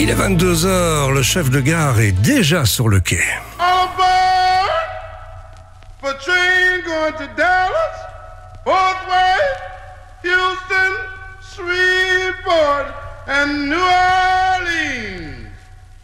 Il est 22 heures, le chef de gare est déjà sur le quai. All aboard for train going to Dallas, Fort Worth, Houston, Shreveport, and New Orleans.